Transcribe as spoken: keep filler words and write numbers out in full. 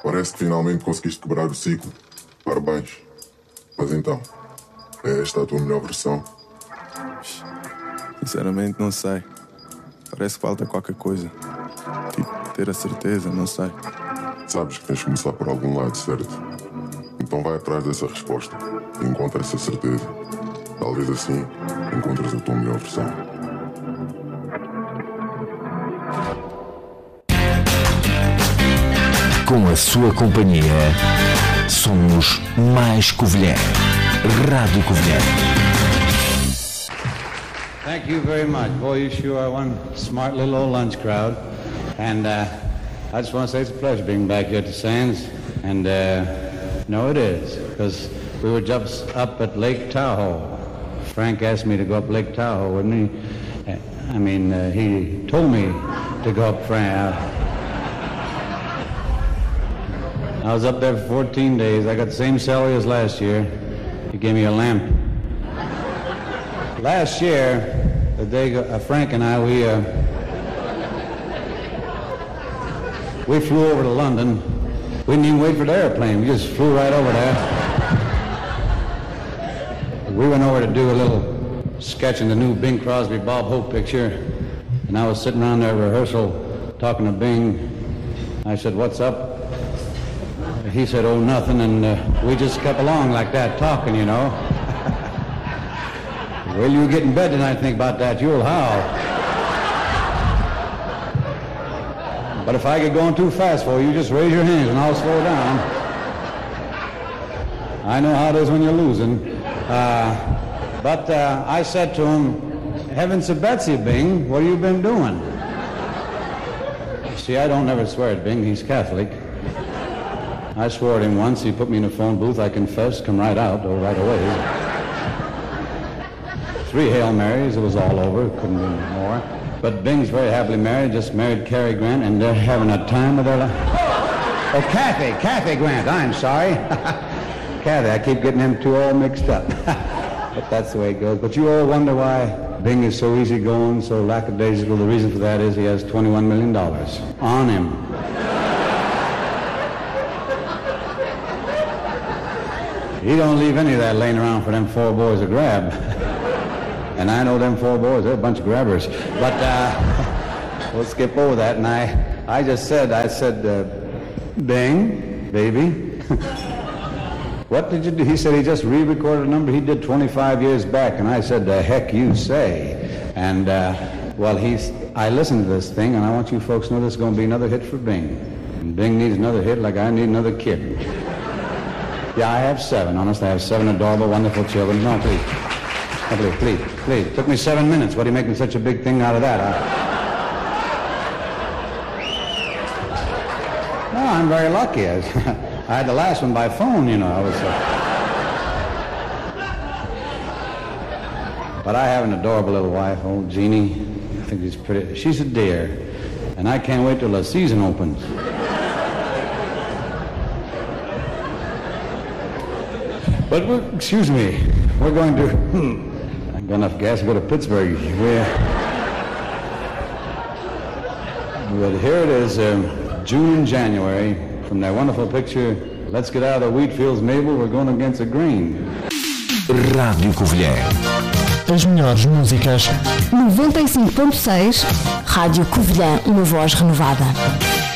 Parece que finalmente conseguiste quebrar o ciclo. Parabéns. Mas então, é esta a tua melhor versão? Sinceramente, não sei. Parece que falta qualquer coisa. Tipo, ter a certeza, não sei. Sabes que tens de começar por algum lado, certo? Então vai atrás dessa resposta e encontra essa certeza. Talvez assim encontres a tua melhor versão. Com a sua companhia, somos mais Covilhã. Rádio Covilhã. Thank you very much. Boy, you sure are one smart little old lunch crowd. And uh, I just want to say it's a pleasure being back here at the Sands. And uh, no, it is, because we were just up at Lake Tahoe. Frank asked me to go up Lake Tahoe, wouldn't he? I mean, uh, he told me to go up, Frank. I was up there for fourteen days. I got the same salary as last year. He gave me a lamp. Last year, the day uh, Frank and I, we uh, we flew over to London. We didn't even wait for the airplane. We just flew right over there. We went over to do a little sketch in the new Bing Crosby Bob Hope picture, and I was sitting around there at rehearsal talking to Bing. I said, "What's up?" He said, "Oh, nothing," and uh, we just kept along like that, talking, you know. Well, you get in bed tonight, think about that, you'll howl. But if I get going too fast for you, just raise your hands and I'll slow down. I know how it is when you're losing. Uh, but uh, I said to him, "Heavens to Betsy, Bing, what have you been doing?" See, I don't never swear at Bing, he's Catholic. I swore at him once, he put me in a phone booth, I confessed, come right out, or right away. Three Hail Marys, it was all over, couldn't be more. But Bing's very happily married, just married Cary Grant, and they're having a time of their life. Oh, Kathy, Kathy Grant, I'm sorry. Kathy, I keep getting them two all mixed up. But that's the way it goes. But you all wonder why Bing is so easygoing, so lackadaisical. The reason for that is he has twenty-one million dollars on him. He don't leave any of that laying around for them four boys to grab. And I know them four boys, they're a bunch of grabbers. But uh, we'll skip over that. And I, I just said, I said, uh, Bing, baby, what did you do? He said he just re-recorded a number he did twenty-five years back. And I said, the heck you say. And, uh, well, he's, I listened to this thing, and I want you folks to know this is going to be another hit for Bing. And Bing needs another hit like I need another kid. Yeah, I have seven. Honest, I have seven adorable, wonderful children. No, please. No, please, please, please. It took me seven minutes. What are you making such a big thing out of that, huh? No, I'm very lucky. I, I had the last one by phone, you know. I was. Uh... But I have an adorable little wife, old Jeannie. I think she's pretty. She's a dear. And I can't wait till the season opens. But, we're, excuse me, we're going to, hmm, I've got enough gas to go to Pittsburgh. We're, but here it is, um, June and January, from that wonderful picture, Let's Get Out of the Wheat Fields, Mabel, we're going against the green. Rádio Covilhã. As melhores músicas. noventa e cinco ponto seis Rádio Covilhã, uma voz renovada.